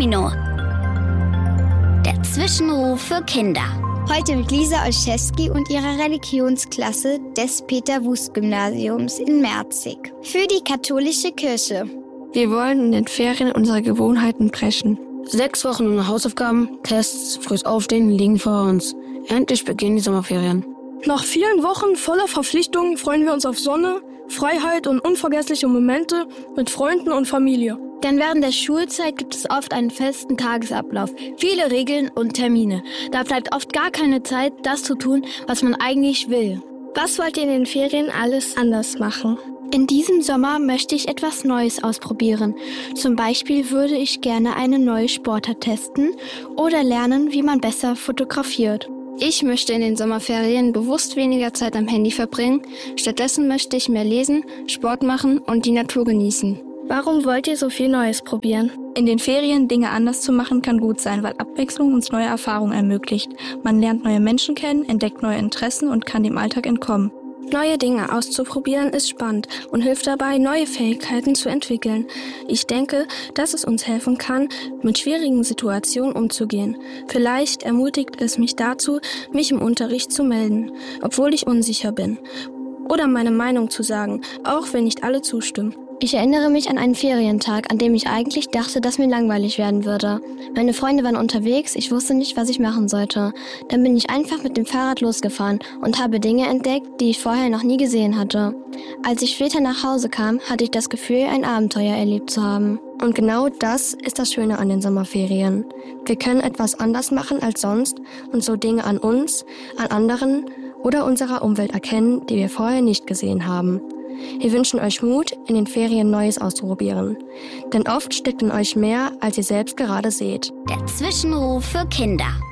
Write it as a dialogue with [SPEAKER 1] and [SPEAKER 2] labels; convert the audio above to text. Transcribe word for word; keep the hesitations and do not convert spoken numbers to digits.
[SPEAKER 1] Domino. Der Zwischenruf für Kinder.
[SPEAKER 2] Heute mit Lisa Olszewski und ihrer Religionsklasse des Peter-Wust-Gymnasiums in Merzig. Für die katholische Kirche.
[SPEAKER 3] Wir wollen in den Ferien unsere Gewohnheiten brechen.
[SPEAKER 4] Sechs Wochen ohne Hausaufgaben, Tests, frühes Aufstehen liegen vor uns. Endlich beginnen die Sommerferien.
[SPEAKER 5] Nach vielen Wochen voller Verpflichtungen freuen wir uns auf Sonne, Freiheit und unvergessliche Momente mit Freunden und Familie.
[SPEAKER 6] Denn während der Schulzeit gibt es oft einen festen Tagesablauf, viele Regeln und Termine. Da bleibt oft gar keine Zeit, das zu tun, was man eigentlich will.
[SPEAKER 7] Was wollt ihr in den Ferien alles anders machen?
[SPEAKER 8] In diesem Sommer möchte ich etwas Neues ausprobieren. Zum Beispiel würde ich gerne eine neue Sportart testen oder lernen, wie man besser fotografiert.
[SPEAKER 3] Ich möchte in den Sommerferien bewusst weniger Zeit am Handy verbringen. Stattdessen möchte ich mehr lesen, Sport machen und die Natur genießen.
[SPEAKER 7] Warum wollt ihr so viel Neues probieren?
[SPEAKER 9] In den Ferien Dinge anders zu machen kann gut sein, weil Abwechslung uns neue Erfahrungen ermöglicht. Man lernt neue Menschen kennen, entdeckt neue Interessen und kann dem Alltag entkommen.
[SPEAKER 7] Neue Dinge auszuprobieren ist spannend und hilft dabei, neue Fähigkeiten zu entwickeln. Ich denke, dass es uns helfen kann, mit schwierigen Situationen umzugehen. Vielleicht ermutigt es mich dazu, mich im Unterricht zu melden, obwohl ich unsicher bin. Oder meine Meinung zu sagen, auch wenn nicht alle zustimmen.
[SPEAKER 8] Ich erinnere mich an einen Ferientag, an dem ich eigentlich dachte, dass mir langweilig werden würde. Meine Freunde waren unterwegs, ich wusste nicht, was ich machen sollte. Dann bin ich einfach mit dem Fahrrad losgefahren und habe Dinge entdeckt, die ich vorher noch nie gesehen hatte. Als ich später nach Hause kam, hatte ich das Gefühl, ein Abenteuer erlebt zu haben.
[SPEAKER 3] Und genau das ist das Schöne an den Sommerferien. Wir können etwas anders machen als sonst und so Dinge an uns, an anderen oder unserer Umwelt erkennen, die wir vorher nicht gesehen haben. Wir wünschen euch Mut, in den Ferien Neues auszuprobieren. Denn oft steckt in euch mehr, als ihr selbst gerade seht.
[SPEAKER 1] Der Zwischenruf für Kinder.